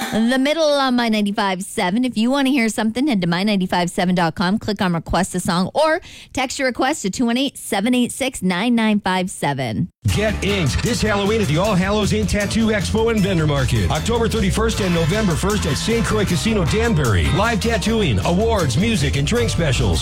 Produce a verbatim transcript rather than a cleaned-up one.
The middle on My ninety-five point seven. If you want to hear something, head to my ninety-five seven dot com, click on Request a Song, or text your request to two one eight, seven eight six, nine nine five seven. Get inked this Halloween at the All Hallows Inn Tattoo Expo and Vendor Market. October thirty-first and November first at Saint Croix Casino, Danbury. Live tattooing, awards, music, and drink specials.